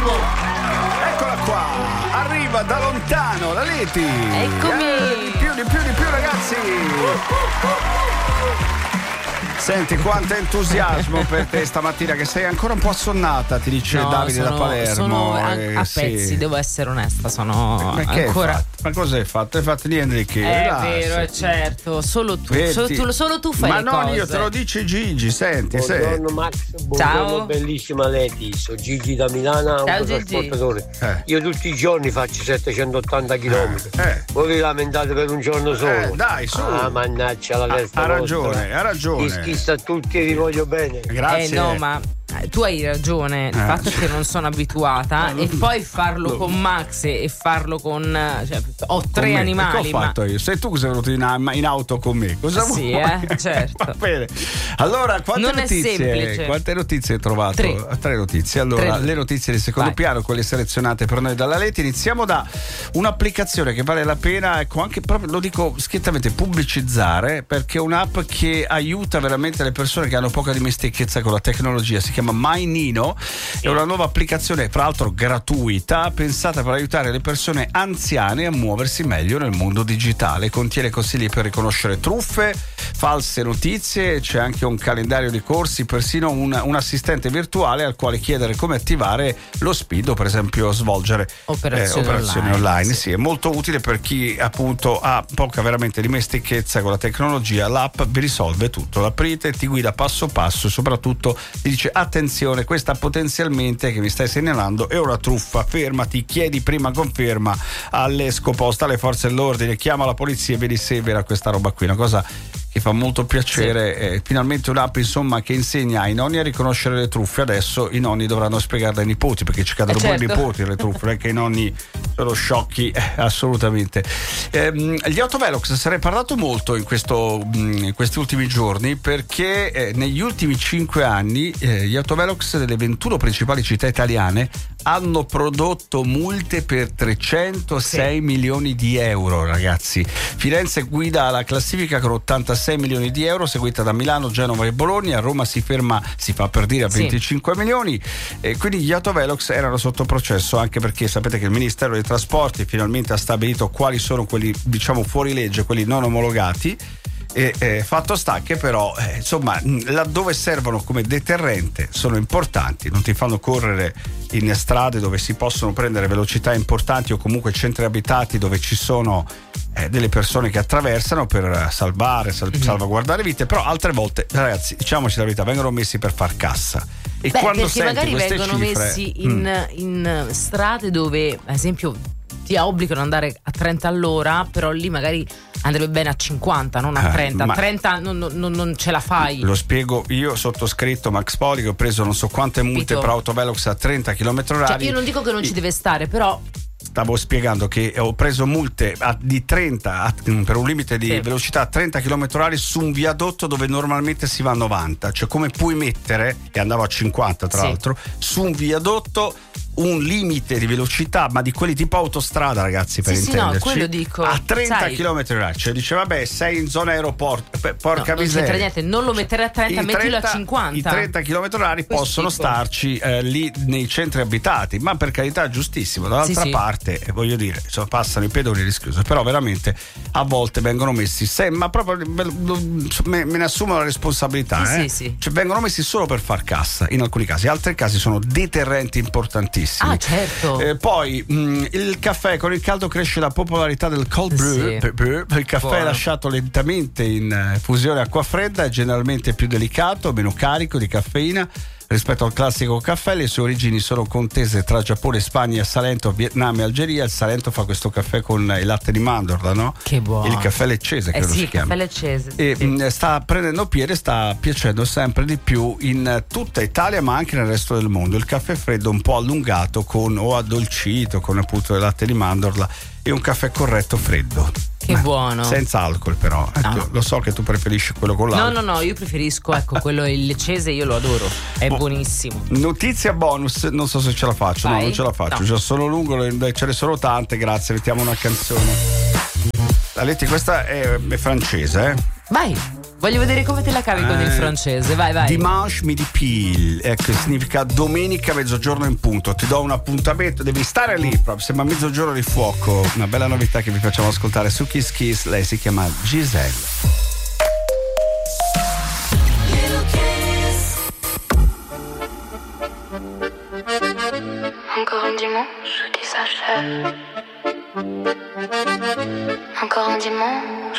Eccola qua, arriva da lontano la Leti. Eccomi. Di più ragazzi. Senti quanto entusiasmo per te stamattina, che sei ancora un po' assonnata, ti dice Davide da Palermo. Sono a pezzi, sì. Devo essere onesta, sono ma che ancora. Ma cosa hai fatto? Hai fatto niente di che? È vero, è certo, solo tu. Solo tu fai ma le non cose. io, te lo dice Gigi, senti. Buongiorno Max, buongiorno bellissima Leti, sono Gigi da Milano, ciao un trasportatore. Io tutti i giorni faccio 780 km. Voi vi lamentate per un giorno solo. Dai, su. Mannaggia la testa. Ha ragione. A tutti e vi voglio bene. Grazie. No, ma tu hai ragione, il fatto che non sono abituata e poi farlo con Max e farlo con ho tre me. animali. Che ho fatto io? Sei tu che sei venuto in auto con me. Cosa sì, vuoi? certo. Va bene. Allora, quante notizie hai trovato? Tre notizie. Allora, le notizie di secondo piano, quelle selezionate per noi dalla Leti. Iniziamo da un'applicazione che vale la pena, ecco, anche proprio lo dico schiettamente, pubblicizzare, perché è un'app che aiuta veramente le persone che hanno poca dimestichezza con la tecnologia. Si chiama My Nino, è una nuova applicazione, tra l'altro gratuita, pensata per aiutare le persone anziane a muoversi meglio nel mondo digitale. Contiene consigli per riconoscere truffe, false notizie, c'è anche un calendario di corsi, persino un assistente virtuale al quale chiedere come attivare lo SPID o per esempio svolgere operazioni online. Sì, è molto utile per chi appunto ha poca veramente dimestichezza con la tecnologia. L'app vi risolve tutto, l'aprite, ti guida passo passo e soprattutto ti dice attenzione, questa potenzialmente che mi stai segnalando è una truffa, fermati, chiedi prima conferma all'Escopost, alle forze dell'ordine, chiama la polizia e vedi se è vera questa roba qui. Una cosa che fa molto piacere, finalmente un'app insomma che insegna ai nonni a riconoscere le truffe. Adesso i nonni dovranno spiegarle ai nipoti, perché ci cadono poi i nipoti le truffe, non è che i nonni sono sciocchi, assolutamente. Gli autovelox se ne è parlato molto in questi ultimi giorni, perché negli ultimi 5 anni gli autovelox delle 21 principali città italiane hanno prodotto multe per 306 milioni di euro, ragazzi. Firenze guida la classifica con 86 milioni di euro, seguita da Milano, Genova e Bologna. Roma si fa per dire a 25 milioni. E quindi gli autovelox erano sotto processo, anche perché sapete che il Ministero dei Trasporti finalmente ha stabilito quali sono quelli, diciamo, fuori legge, quelli non omologati. Fatto sta che però insomma, laddove servono come deterrente sono importanti, non ti fanno correre in strade dove si possono prendere velocità importanti o comunque centri abitati dove ci sono delle persone che attraversano per salvaguardare vite. Però altre volte, ragazzi, diciamoci la verità, vengono messi per far cassa. E quando perché magari vengono messi in strade dove ad esempio ti obbligano ad andare a 30 all'ora, però lì magari andrebbe bene a 50, non a 30. A 30 non ce la fai. Lo spiego io, sottoscritto Max Poli, che ho preso non so quante multe per autovelox a 30 km/h. Cioè, io non dico che non ci deve stare, però stavo spiegando che ho preso multe di 30 per un limite di velocità a 30 km/h su un viadotto dove normalmente si va a 90. Cioè, come puoi mettere, e andavo a 50 tra l'altro, su un viadotto un limite di velocità, ma di quelli tipo autostrada, ragazzi, per intenderci. No, quello dico. A 30 km/h. Cioè, dice, vabbè, sei in zona aeroporto, porca miseria. Non niente, non lo mettere a 30, mettilo a 50. I 30 km/h possono starci lì nei centri abitati, ma per carità, giustissimo. Dall'altra parte, voglio dire, passano i pedoni rischiusi, però veramente a volte vengono messi, ma proprio me ne assumo la responsabilità. Sì. Cioè, vengono messi solo per far cassa in alcuni casi, altri casi sono deterrenti importantissimi. Ah, certo. Poi il caffè, con il caldo cresce la popolarità del cold brew. Il caffè lasciato lentamente in fusione acqua fredda è generalmente più delicato, meno carico di caffeina rispetto al classico caffè. Le sue origini sono contese tra Giappone, Spagna, Salento, Vietnam e Algeria. Il Salento fa questo caffè con il latte di mandorla, no? Che buono. Il caffè leccese, credo si chiama. Caffè leccese. E sta prendendo piede, sta piacendo sempre di più in tutta Italia, ma anche nel resto del mondo. Il caffè freddo un po' allungato o addolcito con appunto il latte di mandorla, e un caffè corretto freddo. Che buono. Senza alcol, però. No. Lo so che tu preferisci quello con l'alcol. No, io preferisco, quello il leccese, io lo adoro. È buonissimo. Notizia bonus, non so se ce la faccio. Vai. No, non ce la faccio. Già sono lungo, ce ne sono tante, grazie. Mettiamo una canzone. Aletti, questa è francese, Vai. Voglio vedere come te la cavi con il francese. Vai. Dimanche midi pile, ecco, significa domenica mezzogiorno in punto. Ti do un appuntamento, devi stare lì proprio. Sembra mezzogiorno di fuoco. Una bella novità che vi facciamo ascoltare su Kiss Kiss. Lei si chiama Giselle. Encore un dimanche qui s'achève. Encore un dimanche